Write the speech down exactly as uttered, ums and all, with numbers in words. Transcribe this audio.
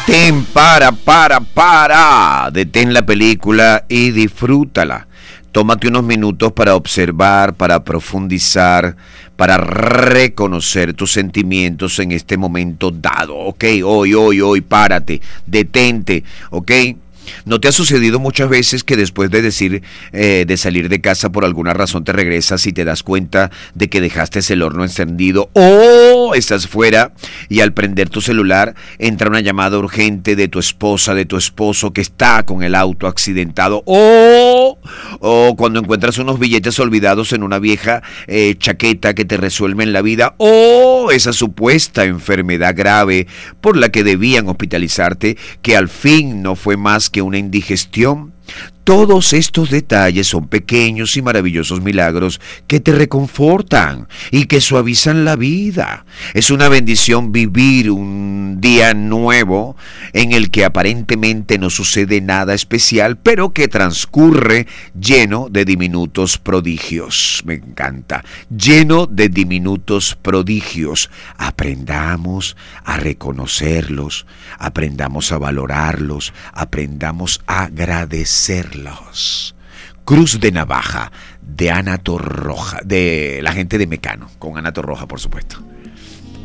Detén, para, para, para. Detén la película y disfrútala. Tómate unos minutos para observar, para profundizar, para reconocer tus sentimientos en este momento dado. Ok, hoy, hoy, hoy, párate, detente, ok. ¿No te ha sucedido muchas veces que después de decir, eh, de salir de casa por alguna razón te regresas y te das cuenta de que dejaste el horno encendido o estás fuera y al prender tu celular entra una llamada urgente de tu esposa, de tu esposo que está con el auto accidentado o, o cuando encuentras unos billetes olvidados en una vieja eh, chaqueta que te resuelven la vida o esa supuesta enfermedad grave por la que debían hospitalizarte que al fin no fue más que una indigestión? Todos estos detalles son pequeños y maravillosos milagros que te reconfortan y que suavizan la vida. Es una bendición vivir un día nuevo en el que aparentemente no sucede nada especial, pero que transcurre lleno de diminutos prodigios. Me encanta. Lleno de diminutos prodigios. Aprendamos a reconocerlos, aprendamos a valorarlos, aprendamos a agradecerlos. Cruz de Navaja de Ana Torroja, de la gente de Mecano, con Ana Torroja, por supuesto.